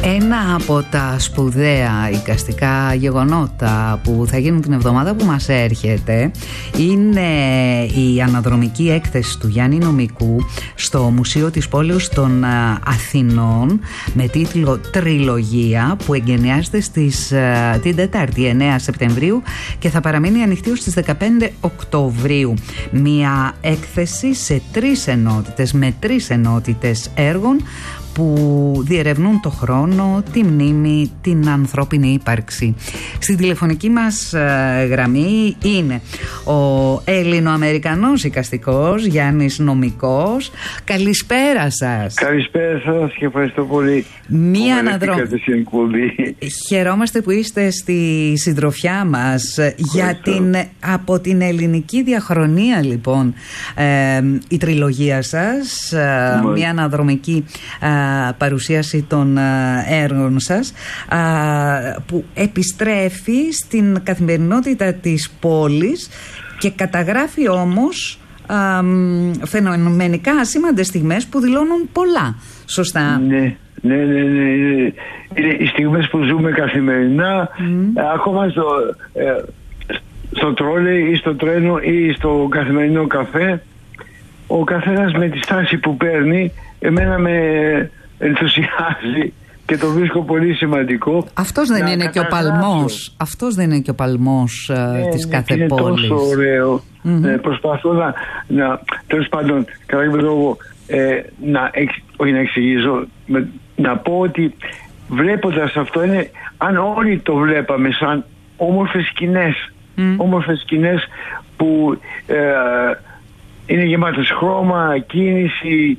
Ένα από τα σπουδαία εικαστικά γεγονότα που θα γίνουν την εβδομάδα που μας έρχεται είναι η αναδρομική έκθεση του Γιάννη Νομικού στο Μουσείο της Πόλεως των Αθηνών με τίτλο «Τριλογία», που εγκαινιάζεται την Τετάρτη 9 Σεπτεμβρίου και θα παραμείνει ανοιχτή ως τις 15 Οκτωβρίου. Μια έκθεση σε 3 ενότητες, με 3 ενότητες έργων που διερευνούν το χρόνο, τη μνήμη, την ανθρώπινη ύπαρξη. Στην τηλεφωνική μας γραμμή είναι ο Έλληνο-Αμερικανός εικαστικός Γιάννης Νομικός. Καλησπέρα σας. Καλησπέρα σας και ευχαριστώ πολύ. Μία αναδρομή. Χαιρόμαστε που είστε στη συντροφιά μας για από την ελληνική διαχρονία, λοιπόν, η τριλογία σας, μία αναδρομική παρουσίαση των έργων σας που επιστρέφει στην καθημερινότητα της πόλης και καταγράφει όμως φαινομενικά ασήμαντες στιγμές που δηλώνουν πολλά. Σωστά? Ναι. Είναι οι στιγμές που ζούμε καθημερινά, ακόμα στο τρόλεϊ ή στο τρένο ή στο καθημερινό καφέ. Ο καθένας με τη στάση που παίρνει εμένα με ενθουσιάζει και το βρίσκω πολύ σημαντικό. Αυτός δεν είναι και ο παλμός. Αυτός δεν είναι και ο παλμός της κάθε πόλης. Είναι τόσο ωραίο. Προσπαθώ να τέλος πάντων, κατά κάποιο λόγο, όχι να εξηγήσω, να πω ότι βλέποντας αυτό, είναι αν όλοι το βλέπαμε σαν όμορφες σκηνές, όμορφες σκηνές που είναι γεμάτες χρώμα, κίνηση,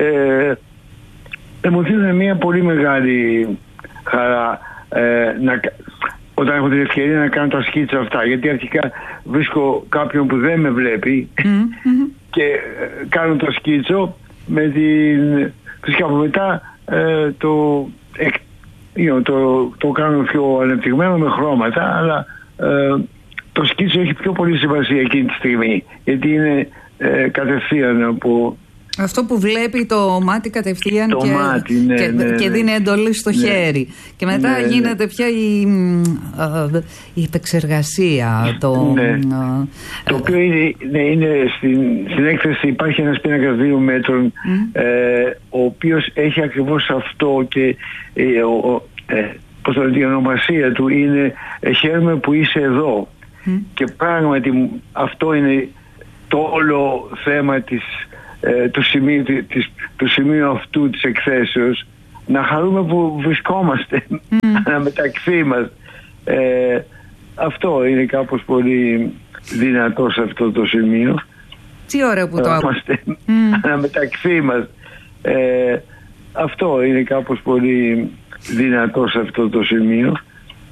μου δίνουν μια πολύ μεγάλη χαρά όταν έχω την ευκαιρία να κάνω τα σκίτσα αυτά, γιατί αρχικά βρίσκω κάποιον που δεν με βλέπει και κάνω το σκίτσο με φυσικά από μετά το κάνω πιο ανεπτυγμένο με χρώματα, αλλά το σκίτσο έχει πιο πολύ σημασία εκείνη τη στιγμή, γιατί είναι κατευθείαν από... Αυτό που βλέπει το μάτι κατευθείαν και δίνει εντολή στο χέρι. Και μετά γίνεται πια η επεξεργασία. Το οποίο είναι στην έκθεση υπάρχει ένας πίνακας 2 μέτρων, ο οποίος έχει ακριβώς αυτό και η ονομασία του είναι «Χαίρομαι που είσαι εδώ». Και πράγματι αυτό είναι το όλο θέμα του σημείου αυτού της εκθέσεως, να χαρούμε που βρισκόμαστε αναμεταξύ μας. Αυτό είναι κάπως πολύ δυνατό σε αυτό το σημείο. Τι ωραίο που το είμαστε αναμεταξύ μας. Αυτό είναι κάπως πολύ δυνατό σε αυτό το σημείο.